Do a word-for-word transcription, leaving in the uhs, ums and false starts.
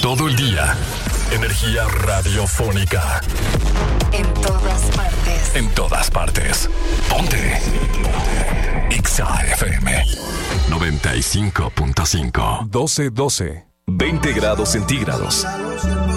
todo el día. Energía radiofónica. En todas partes. En todas partes. Ponte. Exa F M noventa y cinco punto cinco. doce doce. veinte grados centígrados.